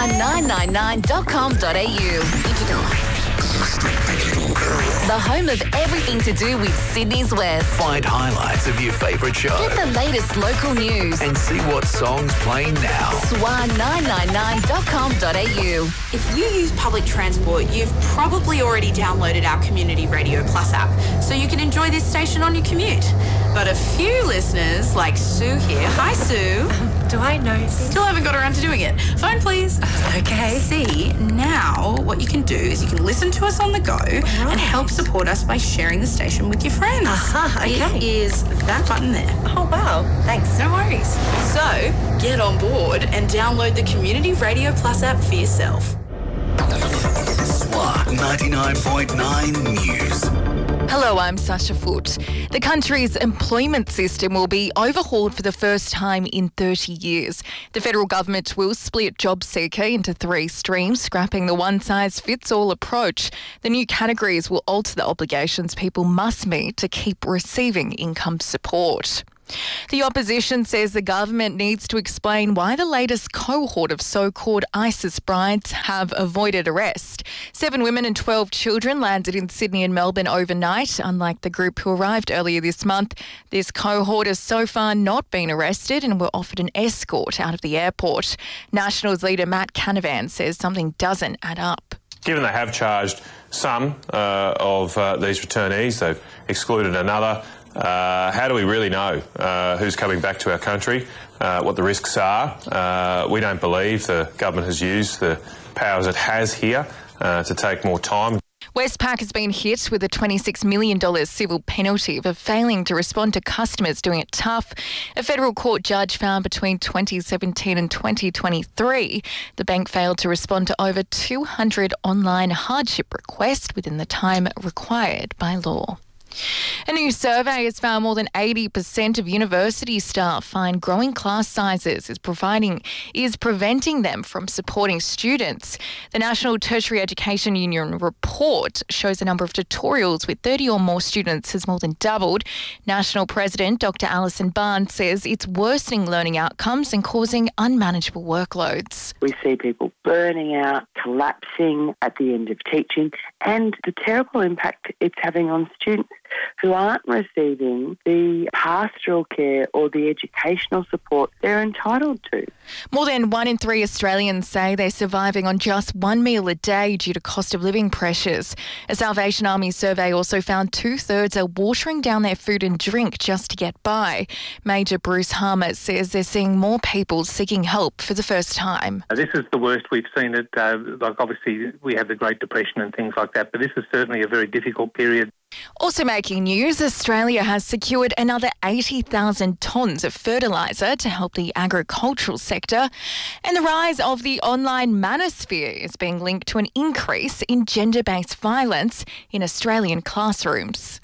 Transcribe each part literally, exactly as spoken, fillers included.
swan nine nine nine dot com dot a u. The home of everything to do with Sydney's West. Find highlights of your favourite show. Get the latest local news. And see what songs playing now. swan nine nine nine dot com dot a u. If you use public transport, you've probably already downloaded our Community Radio Plus app, so you can enjoy this station on your commute. But a few listeners, like Sue here, hi Sue. Um, do I know? Still haven't got around to doing it. Phone please. Okay. See, now what you can do is you can listen to us on the go right. and help support us by sharing the station with your friends. Aha, okay. It is that button there. Oh, wow. Thanks. No worries. So, get on board and download the Community Radio Plus app for yourself. Swan ninety-nine point nine News. Hello, I'm Sasha Foote. The country's employment system will be overhauled for the first time in thirty years. The federal government will split JobSeeker into three streams, scrapping the one-size-fits-all approach. The new categories will alter the obligations people must meet to keep receiving income support. The opposition says the government needs to explain why the latest cohort of so-called ISIS brides have avoided arrest. Seven women and twelve children landed in Sydney and Melbourne overnight. Unlike the group who arrived earlier this month, this cohort has so far not been arrested and were offered an escort out of the airport. Nationals leader Matt Canavan says something doesn't add up. Given they have charged some uh, of uh, these returnees, they've excluded another. Uh, how do we really know uh, who's coming back to our country, uh, what the risks are? Uh, we don't believe the government has used the powers it has here uh, to take more time. Westpac has been hit with a twenty-six million dollars civil penalty for failing to respond to customers doing it tough. A federal court judge found between twenty seventeen and twenty twenty-three the bank failed to respond to over two hundred online hardship requests within the time required by law. A new survey has found more than eighty percent of university staff find growing class sizes is providing is preventing them from supporting students. The National Tertiary Education Union report shows the number of tutorials with thirty or more students has more than doubled. National President Doctor Alison Barnes says it's worsening learning outcomes and causing unmanageable workloads. We see people burning out, collapsing at the end of teaching, and the terrible impact it's having on students who aren't receiving the pastoral care or the educational support they're entitled to. More than one in three Australians say they're surviving on just one meal a day due to cost of living pressures. A Salvation Army survey also found two-thirds are watering down their food and drink just to get by. Major Bruce Harmer says they're seeing more people seeking help for the first time. This is the worst we've seen it. Uh, like obviously we had the Great Depression and things like that, but this is certainly a very difficult period. Also making news, Australia has secured another eighty thousand tonnes of fertiliser to help the agricultural sector. And the rise of the online manosphere is being linked to an increase in gender-based violence in Australian classrooms.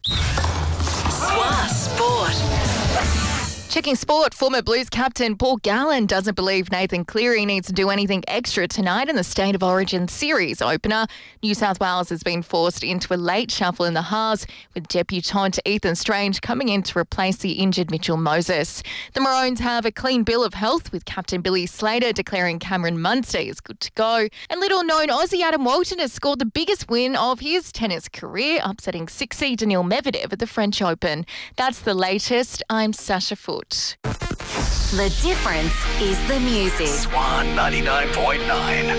Swan Sport. Checking sport, former Blues captain Paul Gallen doesn't believe Nathan Cleary needs to do anything extra tonight in the State of Origin series opener. New South Wales has been forced into a late shuffle in the halves, with debutant Ethan Strange coming in to replace the injured Mitchell Moses. The Maroons have a clean bill of health, with captain Billy Slater declaring Cameron Munster is good to go. And little-known Aussie Adam Walton has scored the biggest win of his tennis career, upsetting six seed Daniil Medvedev at the French Open. That's the latest. I'm Sasha Foote. The difference is the music. Swan ninety-nine point nine.